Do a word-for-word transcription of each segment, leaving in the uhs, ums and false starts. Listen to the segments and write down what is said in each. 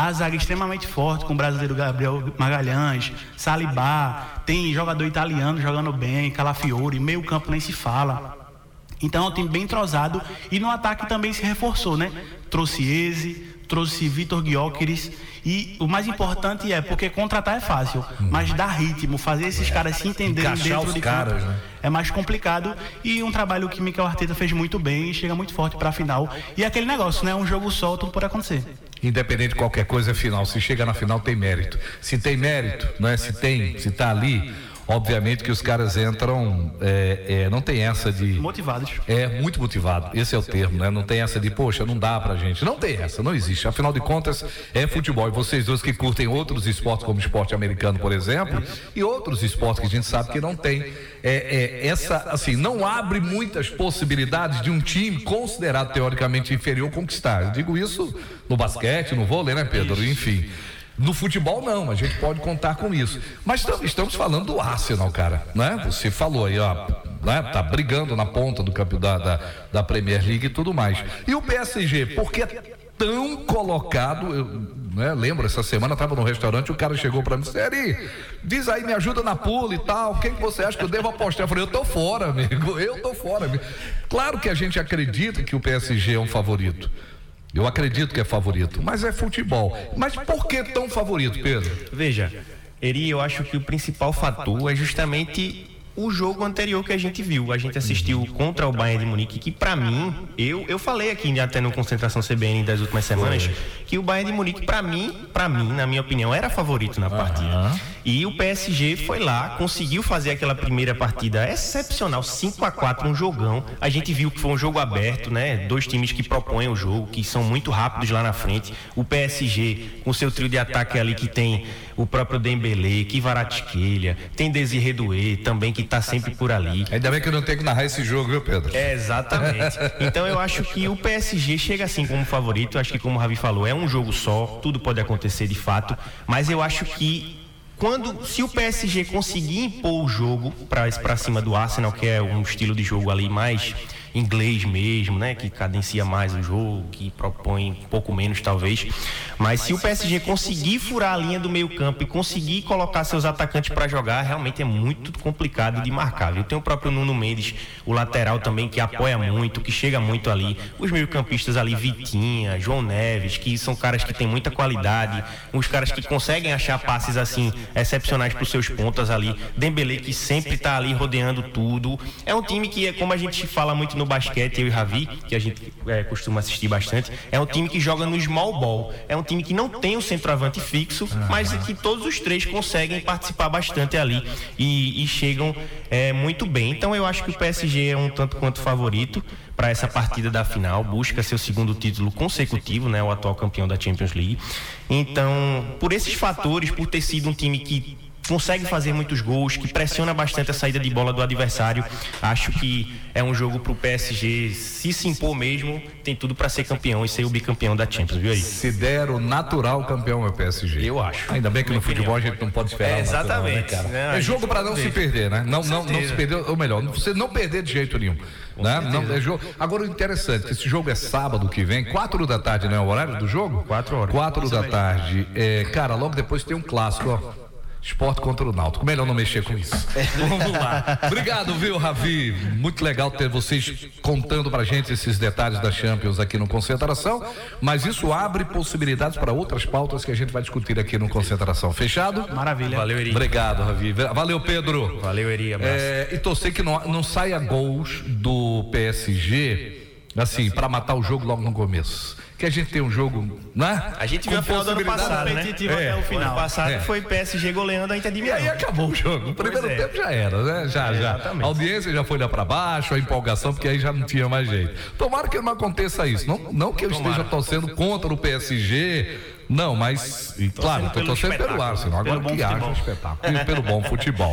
a zaga extremamente forte, com o brasileiro Gabriel Magalhães, Salibá, tem jogador italiano jogando bem, Calafiori, meio campo nem se fala. Então é um time bem entrosado, e no ataque também se reforçou, né? Trouxe Eze, trouxe Vitor Gyökeres, e o mais importante é, porque contratar é fácil, mas dar ritmo, fazer esses caras se entenderem Encaixar dentro os de caras, campo, né? é mais complicado, e um trabalho que Mikel Arteta fez muito bem e chega muito forte para a final. E aquele negócio, né? Um jogo só, tudo pode acontecer. Independente de qualquer coisa, é final. Se chega na final, tem mérito. Se tem mérito, não é? Se tem, se tá ali, obviamente que os caras entram, é, é, não tem essa de... Motivados. É, muito motivado, esse é o termo, né? Não tem essa de, poxa, não dá pra gente. Não tem essa, não existe. Afinal de contas, é futebol. E vocês dois que curtem outros esportes, como esporte americano, por exemplo, e outros esportes que a gente sabe que não tem, é, é, essa, assim, não abre muitas possibilidades de um time considerado teoricamente inferior conquistar. Eu digo isso no basquete, no vôlei, né, Pedro? Enfim. No futebol não, a gente pode contar com isso. Mas estamos falando do Arsenal, cara, né? Você falou aí, ó, né? Tá brigando na ponta do campo da, da, da Premier League e tudo mais. E o P S G, por que é tão colocado? Eu, né, lembro, essa semana eu tava no restaurante, o cara chegou pra mim e disse: Eri, diz aí, me ajuda na pula e tal, quem que você acha que eu devo apostar? Eu falei: eu tô fora, amigo, eu tô fora, amigo. Claro que a gente acredita que o P S G é um favorito. Eu acredito que é favorito, mas é futebol. Mas por que tão favorito, Pedro? Veja, Eri, eu acho que o principal fator é justamente o jogo anterior que a gente viu. A gente assistiu contra o Bayern de Munique, que pra mim, eu, eu falei aqui até no Concentração C B N das últimas semanas, que o Bayern de Munique, pra mim, pra mim, na minha opinião, era favorito na partida. Uhum. E o P S G foi lá, conseguiu fazer aquela primeira partida excepcional, cinco a quatro, um jogão. A gente viu que foi um jogo aberto, né? Dois times que propõem o jogo, que são muito rápidos lá na frente. O P S G, com seu trio de ataque ali, que tem o próprio Dembélé, Kvaratskhelia, tem Desiré Doué também, que tá sempre por ali. Ainda bem que eu não tenho que narrar esse jogo, viu, Pedro? É, exatamente. Então eu acho que o P S G chega assim como favorito. Acho que, como o Ravi falou, é um jogo só, tudo pode acontecer de fato, mas eu acho que quando, se o P S G conseguir impor o jogo para cima do Arsenal, que é um estilo de jogo ali mais inglês mesmo, né, que cadencia mais o jogo, que propõe um pouco menos talvez, mas se o P S G conseguir furar a linha do meio campo e conseguir colocar seus atacantes para jogar, realmente é muito complicado de marcar, viu? Tem o próprio Nuno Mendes, o lateral também, que apoia muito, que chega muito ali, os meio campistas ali, Vitinha, João Neves, que são caras que têm muita qualidade, os caras que conseguem achar passes assim, excepcionais para os seus pontas ali, Dembélé, que sempre está ali rodeando tudo. É um time que, é como a gente fala muito no basquete, eu e Ravi, que a gente é, costuma assistir bastante, é um time que joga no small ball, é um time que não tem o centroavante fixo, mas que todos os três conseguem participar bastante ali e, e chegam é, muito bem. Então eu acho que o P S G é um tanto quanto favorito para essa partida da final, busca seu segundo título consecutivo, né, o atual campeão da Champions League. Então, por esses fatores, por ter sido um time que consegue fazer muitos gols, que pressiona bastante a saída de bola do adversário, acho que é um jogo pro P S G, se se impor mesmo, tem tudo para ser campeão e ser o bicampeão da Champions, viu aí? Se der o natural campeão é o P S G. Eu acho. Ainda bem que no futebol a gente não pode esperar. É, exatamente. Natural, né, cara? É jogo para não se perder, né? Não, não, não se perder, ou melhor, você não perder de jeito nenhum. Né? Não, é jogo. Agora o interessante, que esse jogo é sábado que vem, quatro da tarde, não é o horário do jogo? Quatro horas. Quatro da tarde. É, cara, logo depois tem um clássico, ó. Esporte contra o Náutico. Melhor não mexer com isso. Vamos lá. Obrigado, viu, Ravi? Muito legal ter vocês contando pra gente esses detalhes da Champions aqui no Concentração, mas isso abre possibilidades para outras pautas que a gente vai discutir aqui no Concentração. Fechado? Maravilha. Valeu, Eri. Obrigado, Ravi. Valeu, Pedro. Valeu, Eri. Abraço. É, e torcer que não, não saia gols do P S G, assim, para matar o jogo logo no começo. Que a gente tem um jogo, né? A gente viu a final do ano passado, né? Competitivo até o final. O ano passado É. foi P S G goleando a Inter de E Milão. aí acabou o jogo. O primeiro é. tempo já era, né? Já, já. Exatamente. A audiência já foi lá para baixo, a empolgação, porque aí já não tinha mais jeito. Tomara que não aconteça isso. Não, não que eu Tomara. esteja torcendo contra o P S G. Não, mas, e, claro, estou pelo torcendo pelo espetáculo, Arsenal. Agora pelo que bom haja futebol. um espetáculo. E pelo bom futebol.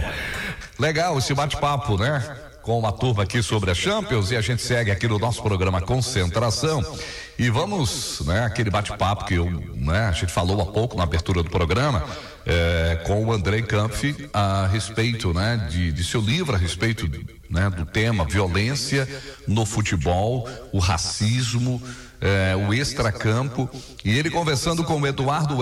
Legal esse bate-papo, né? Com uma turma aqui sobre a Champions, e a gente segue aqui no nosso programa Concentração e vamos, né, aquele bate-papo que eu, né, a gente falou há pouco na abertura do programa, é, com o André Kampf a respeito, né, de, de seu livro a respeito, né, do tema violência no futebol, o racismo, é, o extracampo, e ele conversando com o Eduardo